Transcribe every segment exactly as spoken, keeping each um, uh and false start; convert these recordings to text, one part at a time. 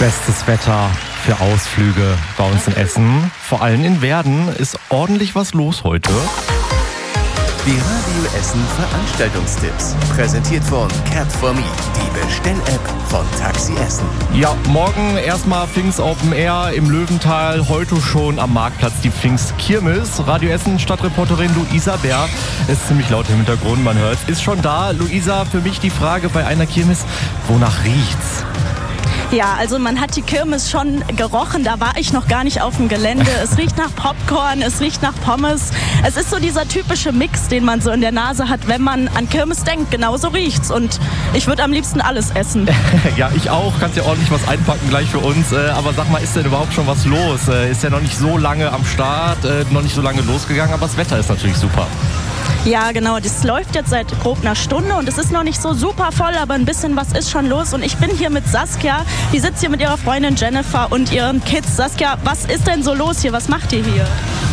Bestes Wetter für Ausflüge bei uns in Essen. Vor allem in Werden ist ordentlich was los heute. Die Radio Essen Veranstaltungstipps. Präsentiert von Cat for Me, die Bestell-App von Taxi Essen. Ja, morgen erstmal Pfingst Open Air im Löwental. Heute schon am Marktplatz die Pfingst-Kirmes. Radio Essen Stadtreporterin Luisa Bär ist ziemlich laut im Hintergrund, man hört es. Ist schon da. Luisa, für mich die Frage bei einer Kirmes, wonach riecht's? Ja, also man hat die Kirmes schon gerochen, da war ich noch gar nicht auf dem Gelände. Es riecht nach Popcorn, es riecht nach Pommes. Es ist so dieser typische Mix, den man so in der Nase hat, wenn man an Kirmes denkt. Genauso riecht's und ich würde am liebsten alles essen. Ja, ich auch. Kannst ja ordentlich was einpacken gleich für uns. Aber sag mal, ist denn überhaupt schon was los? Ist ja noch nicht so lange am Start, noch nicht so lange losgegangen, aber das Wetter ist natürlich super. Ja, genau. Das läuft jetzt seit grob einer Stunde und es ist noch nicht so super voll, aber ein bisschen was ist schon los. Und ich bin hier mit Saskia. Die sitzt hier mit ihrer Freundin Jennifer und ihren Kids. Saskia, was ist denn so los hier? Was macht ihr hier?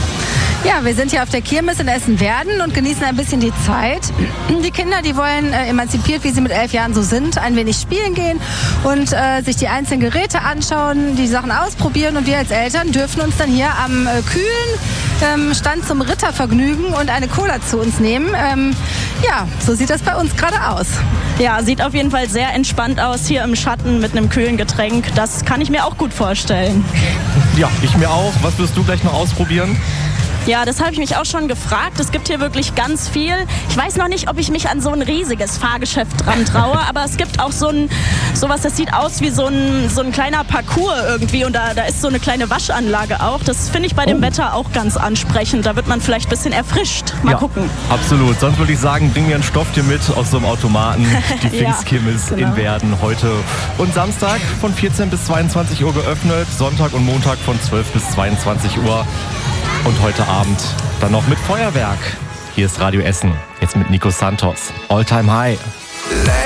Ja, wir sind hier auf der Kirmes in Essen-Werden und genießen ein bisschen die Zeit. Die Kinder, die wollen äh, emanzipiert, wie sie mit elf Jahren so sind, ein wenig spielen gehen und äh, sich die einzelnen Geräte anschauen, die Sachen ausprobieren. Und wir als Eltern dürfen uns dann hier am äh, kühlen ähm, Stand zum Rittervergnügen und eine Cola zu uns nehmen. Ähm, ja, so sieht das bei uns gerade aus. Ja, sieht auf jeden Fall sehr entspannt aus hier im Schatten mit einem kühlen Getränk. Das kann ich mir auch gut vorstellen. Ja, ich mir auch. Was wirst du gleich noch ausprobieren? Ja, das habe ich mich auch schon gefragt. Es gibt hier wirklich ganz viel. Ich weiß noch nicht, ob ich mich an so ein riesiges Fahrgeschäft dran traue, aber es gibt auch so ein sowas, das sieht aus wie so ein, so ein kleiner Parcours irgendwie und da, da ist so eine kleine Waschanlage auch. Das finde ich bei dem oh. Wetter auch ganz ansprechend. Da wird man vielleicht ein bisschen erfrischt. Mal ja, gucken. Absolut. Sonst würde ich sagen, bring mir ein Stofftier mit aus so einem Automaten. Die Pfingstkirmes ja, genau. in Werden heute und Samstag von vierzehn bis zweiundzwanzig Uhr geöffnet. Sonntag und Montag von zwölf bis zweiundzwanzig Uhr. Und heute Abend dann noch mit Feuerwerk. Hier ist Radio Essen, jetzt mit Nico Santos. All Time High.